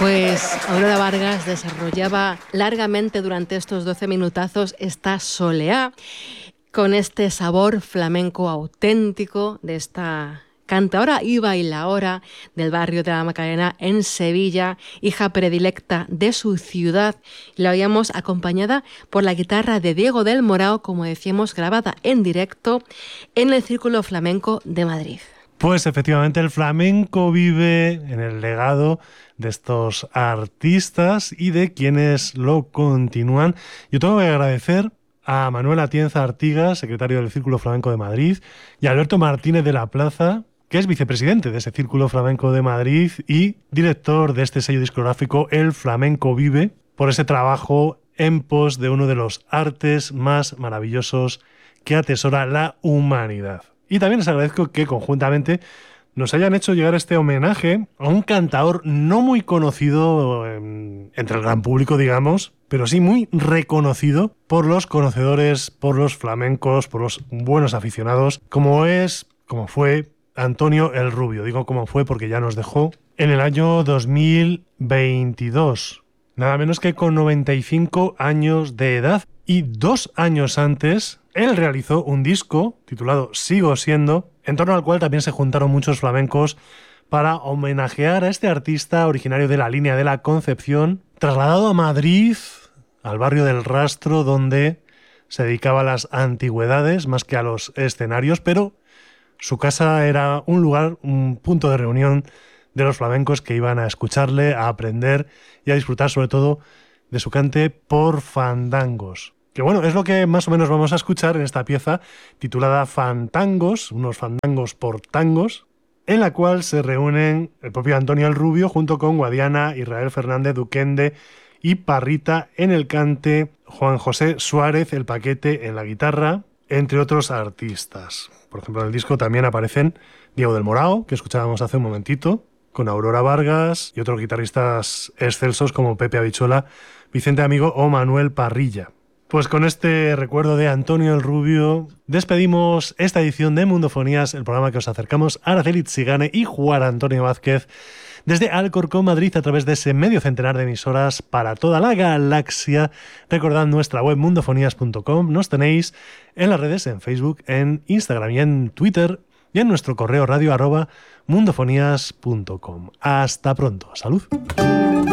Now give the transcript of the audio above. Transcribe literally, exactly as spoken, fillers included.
Pues Aurora Vargas desarrollaba largamente durante estos doce minutazos esta soleá, con este sabor flamenco auténtico de esta cantaora y bailaora del barrio de la Macarena en Sevilla, hija predilecta de su ciudad. La oíamos acompañada por la guitarra de Diego del Morao, como decíamos, grabada en directo en el Círculo Flamenco de Madrid. Pues efectivamente el flamenco vive en el legado de estos artistas y de quienes lo continúan. Yo tengo que agradecer a Manuel Atienza Artigas, secretario del Círculo Flamenco de Madrid, y a Alberto Martínez de la Plaza, que es vicepresidente de ese Círculo Flamenco de Madrid y director de este sello discográfico El Flamenco Vive, por ese trabajo en pos de uno de los artes más maravillosos que atesora la humanidad. Y también les agradezco que conjuntamente nos hayan hecho llegar este homenaje a un cantaor no muy conocido eh, entre el gran público, digamos, pero sí muy reconocido por los conocedores, por los flamencos, por los buenos aficionados, como es, como fue Antonio el Rubio. Digo como fue porque ya nos dejó en el año dos mil veintidós, nada menos que con noventa y cinco años de edad. Y dos años antes, él realizó un disco titulado Sigo Siendo, en torno al cual también se juntaron muchos flamencos para homenajear a este artista originario de la línea de la Concepción, trasladado a Madrid, al barrio del Rastro, donde se dedicaba a las antigüedades más que a los escenarios, pero su casa era un lugar, un punto de reunión de los flamencos que iban a escucharle, a aprender y a disfrutar sobre todo de su cante por fandangos. Que bueno, es lo que más o menos vamos a escuchar en esta pieza titulada Fantangos, unos fandangos por tangos, en la cual se reúnen el propio Antonio el Rubio junto con Guadiana, Israel Fernández Duquende y Parrita en el cante, Juan José Suárez el Paquete en la guitarra, entre otros artistas. Por ejemplo, en el disco también aparecen Diego del Morao, que escuchábamos hace un momentito, con Aurora Vargas y otros guitarristas excelsos como Pepe Habichuela, Vicente Amigo o Manuel Parrilla. Pues con este recuerdo de Antonio el Rubio despedimos esta edición de Mundofonías, el programa que os acercamos a Araceli Tsigane y Juan Antonio Vázquez desde Alcorcón, Madrid, a través de ese medio centenar de emisoras para toda la galaxia. Recordad nuestra web mundofonías punto com, nos tenéis en las redes, en Facebook, en Instagram y en Twitter, y en nuestro correo radio arroba mundofonías punto com. Hasta pronto, salud.